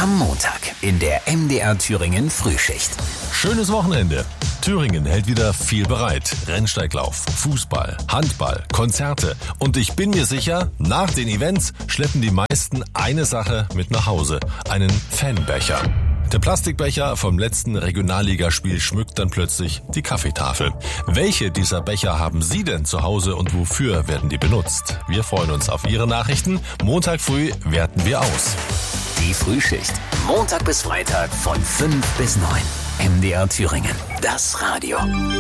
Am Montag in der MDR Thüringen Frühschicht. Schönes Wochenende. Thüringen hält wieder viel bereit. Rennsteiglauf, Fußball, Handball, Konzerte. Und ich bin mir sicher, nach den Events schleppen die meisten eine Sache mit nach Hause. Einen Fanbecher. Der Plastikbecher vom letzten Regionalligaspiel schmückt dann plötzlich die Kaffeetafel. Welche dieser Becher haben Sie denn zu Hause und wofür werden die benutzt? Wir freuen uns auf Ihre Nachrichten. Montag früh werten wir aus. Die Frühschicht. Montag bis Freitag von 5 bis 9. MDR Thüringen. Das Radio.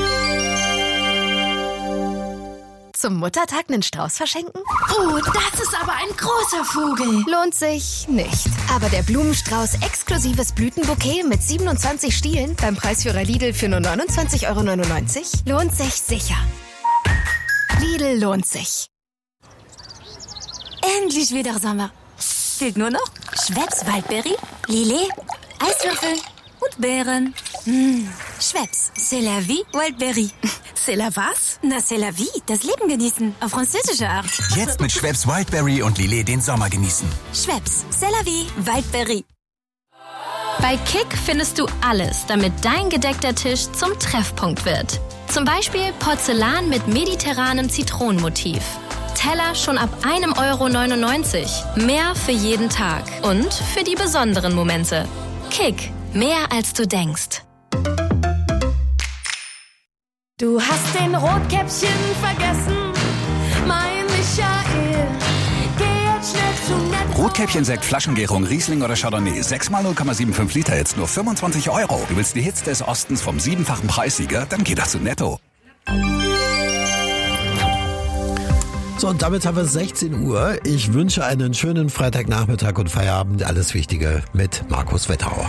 Zum Muttertag einen Strauß verschenken? Oh, das ist aber ein großer Vogel. Lohnt sich nicht. Aber der Blumenstrauß exklusives Blütenbouquet mit 27 Stielen beim Preisführer Lidl für nur 29,99 € lohnt sich sicher. Lidl lohnt sich. Endlich wieder Sommer. Fehlt nur noch Schweppes Waldberry, Lillet, Eiswürfel und Beeren. Schweppes, c'est la vie, Waldberry. C'est la was? Na, c'est la vie, das Leben genießen, auf französische Art. Jetzt mit Schweppes Wildberry und Lillet den Sommer genießen. Schweppes, c'est la vie, Waldberry. Bei Kick findest du alles, damit dein gedeckter Tisch zum Treffpunkt wird. Zum Beispiel Porzellan mit mediterranem Zitronenmotiv. Teller schon ab 1,99 €. Mehr für jeden Tag und für die besonderen Momente. Kick, mehr als du denkst. Du hast den Rotkäppchen vergessen, mein Michael. Geh jetzt schnell zu Netto. Rotkäppchen-Sekt, Flaschengärung, Riesling oder Chardonnay. 6x 0,75 Liter, jetzt nur 25 €. Du willst die Hits des Ostens vom 7-fachen Preissieger? Dann geh doch zu Netto. So, und damit haben wir 16 Uhr. Ich wünsche einen schönen Freitagnachmittag und Feierabend. Alles Wichtige mit Markus Wetterauer.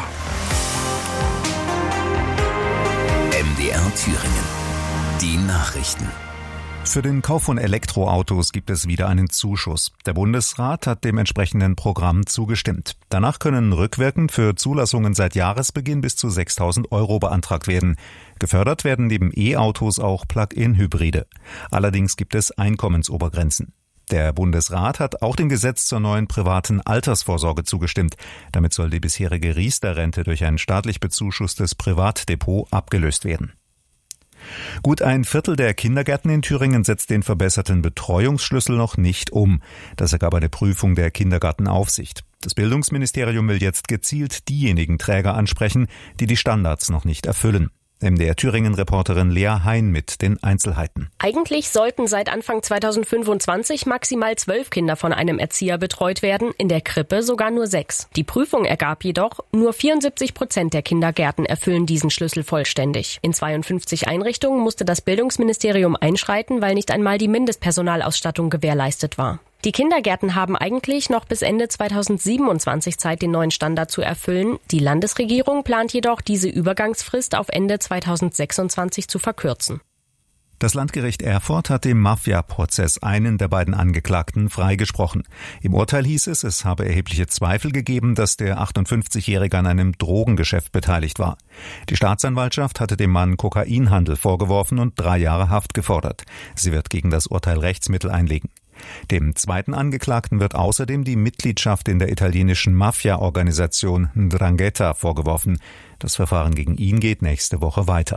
MDR Thüringen. Die Nachrichten. Für den Kauf von Elektroautos gibt es wieder einen Zuschuss. Der Bundesrat hat dem entsprechenden Programm zugestimmt. Danach können rückwirkend für Zulassungen seit Jahresbeginn bis zu 6.000 € beantragt werden. Gefördert werden neben E-Autos auch Plug-in-Hybride. Allerdings gibt es Einkommensobergrenzen. Der Bundesrat hat auch dem Gesetz zur neuen privaten Altersvorsorge zugestimmt. Damit soll die bisherige Riester-Rente durch ein staatlich bezuschusstes Privatdepot abgelöst werden. Gut ein Viertel der Kindergärten in Thüringen setzt den verbesserten Betreuungsschlüssel noch nicht um. Das ergab eine Prüfung der Kindergartenaufsicht. Das Bildungsministerium will jetzt gezielt diejenigen Träger ansprechen, die die Standards noch nicht erfüllen. MDR Thüringen-Reporterin Lea Hein mit den Einzelheiten. Eigentlich sollten seit Anfang 2025 maximal 12 Kinder von einem Erzieher betreut werden, in der Krippe sogar nur 6. Die Prüfung ergab jedoch, nur 74% der Kindergärten erfüllen diesen Schlüssel vollständig. In 52 Einrichtungen musste das Bildungsministerium einschreiten, weil nicht einmal die Mindestpersonalausstattung gewährleistet war. Die Kindergärten haben eigentlich noch bis Ende 2027 Zeit, den neuen Standard zu erfüllen. Die Landesregierung plant jedoch, diese Übergangsfrist auf Ende 2026 zu verkürzen. Das Landgericht Erfurt hat im Mafia-Prozess einen der beiden Angeklagten freigesprochen. Im Urteil hieß es, es habe erhebliche Zweifel gegeben, dass der 58-Jährige an einem Drogengeschäft beteiligt war. Die Staatsanwaltschaft hatte dem Mann Kokainhandel vorgeworfen und 3 Jahre Haft gefordert. Sie wird gegen das Urteil Rechtsmittel einlegen. Dem zweiten Angeklagten wird außerdem die Mitgliedschaft in der italienischen Mafia-Organisation 'Ndrangheta vorgeworfen. Das Verfahren gegen ihn geht nächste Woche weiter.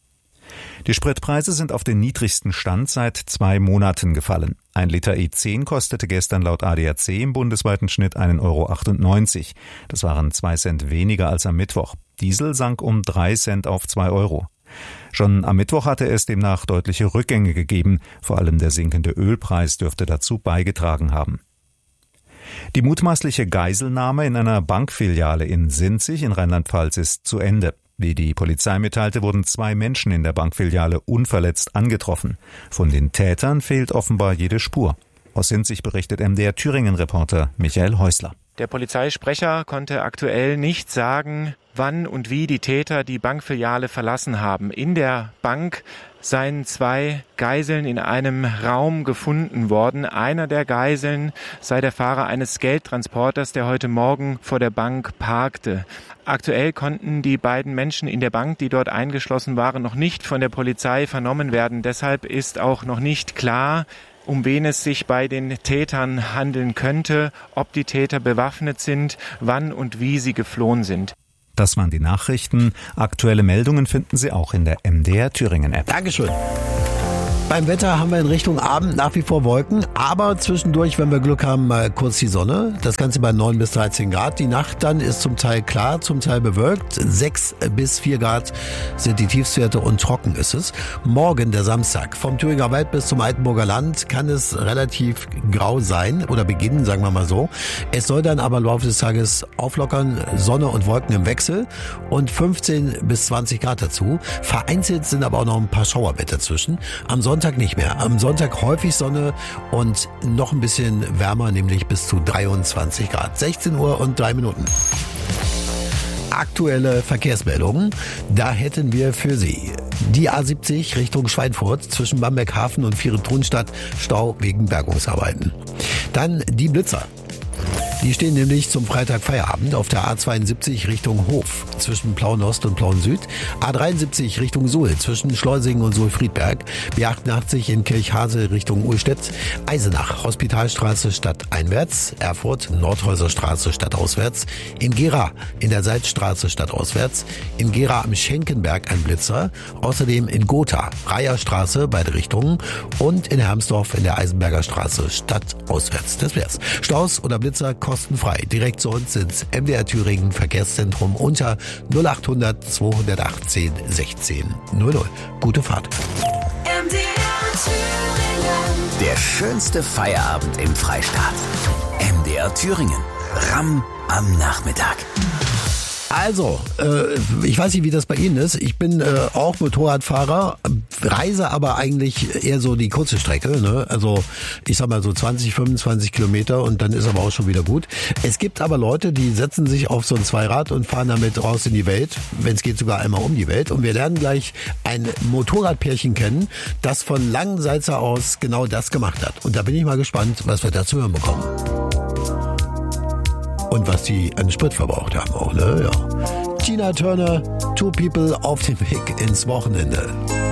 Die Spritpreise sind auf den niedrigsten Stand seit 2 Monaten gefallen. Ein Liter E10 kostete gestern laut ADAC im bundesweiten Schnitt 1,98 €. Das waren 2 Cent weniger als am Mittwoch. Diesel sank um 3 Cent auf 2 €. Schon am Mittwoch hatte es demnach deutliche Rückgänge gegeben. Vor allem der sinkende Ölpreis dürfte dazu beigetragen haben. Die mutmaßliche Geiselnahme in einer Bankfiliale in Sinzig in Rheinland-Pfalz ist zu Ende. Wie die Polizei mitteilte, wurden 2 Menschen in der Bankfiliale unverletzt angetroffen. Von den Tätern fehlt offenbar jede Spur. Aus Sinzig berichtet MDR Thüringen-Reporter Michael Häusler. Der Polizeisprecher konnte aktuell nicht sagen, wann und wie die Täter die Bankfiliale verlassen haben. In der Bank seien 2 Geiseln in einem Raum gefunden worden. Einer der Geiseln sei der Fahrer eines Geldtransporters, der heute Morgen vor der Bank parkte. Aktuell konnten die beiden Menschen in der Bank, die dort eingeschlossen waren, noch nicht von der Polizei vernommen werden. Deshalb ist auch noch nicht klar, um wen es sich bei den Tätern handeln könnte, ob die Täter bewaffnet sind, wann und wie sie geflohen sind. Das waren die Nachrichten. Aktuelle Meldungen finden Sie auch in der MDR Thüringen App. Dankeschön. Beim Wetter haben wir in Richtung Abend nach wie vor Wolken, aber zwischendurch, wenn wir Glück haben, mal kurz die Sonne. Das Ganze bei 9 bis 13 Grad. Die Nacht dann ist zum Teil klar, zum Teil bewölkt. 6 bis 4 Grad sind die Tiefstwerte und trocken ist es. Morgen, der Samstag, vom Thüringer Wald bis zum Altenburger Land kann es relativ grau sein oder beginnen, sagen wir mal so. Es soll dann aber im Laufe des Tages auflockern, Sonne und Wolken im Wechsel und 15 bis 20 Grad dazu. Vereinzelt sind aber auch noch ein paar Schauerbett dazwischen. Am Sonntag nicht mehr. Am Sonntag häufig Sonne und noch ein bisschen wärmer, nämlich bis zu 23 Grad. 16 Uhr und 3 Minuten. Aktuelle Verkehrsmeldungen. Da hätten wir für Sie die A70 Richtung Schweinfurt zwischen Bamberghafen und Viere-Thunstadt Stau wegen Bergungsarbeiten. Dann die Blitzer. Die stehen nämlich zum Freitag Feierabend auf der A72 Richtung Hof zwischen Plauen-Ost und Plauen-Süd, A73 Richtung Suhl zwischen Schleusingen und Suhl-Friedberg, B88 in Kirchhase Richtung Uhlstedt, Eisenach Hospitalstraße stadteinwärts, Erfurt Nordhäuserstraße stadtauswärts, in Gera in der Salzstraße stadtauswärts, in Gera am Schenkenberg ein Blitzer, außerdem in Gotha Reierstraße beide Richtungen und in Hermsdorf in der Eisenberger Straße stadtauswärts. Das wär's. Staus oder Blitzer kostenfrei. Direkt zu uns ins MDR Thüringen Verkehrszentrum unter 0800 218 16 00. Gute Fahrt. MDR Thüringen. Der schönste Feierabend im Freistaat. MDR Thüringen. Ramm am Nachmittag. Also, ich weiß nicht, wie das bei Ihnen ist. Ich bin auch Motorradfahrer, reise aber eigentlich eher so die kurze Strecke. Ne? Also ich sag mal so 20, 25 Kilometer und dann ist aber auch schon wieder gut. Es gibt aber Leute, die setzen sich auf so ein Zweirad und fahren damit raus in die Welt. Wenn es geht, sogar einmal um die Welt. Und wir lernen gleich ein Motorradpärchen kennen, das von Langensalza aus genau das gemacht hat. Und da bin ich mal gespannt, was wir da zu hören bekommen. Und was die an Sprit verbraucht haben auch, ne? Ja. Tina Turner, Two People auf dem Weg ins Wochenende.